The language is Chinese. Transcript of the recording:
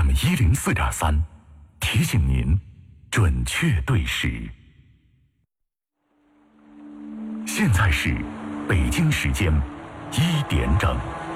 FM 104.3，提醒您准确对时。现在是北京时间1点整。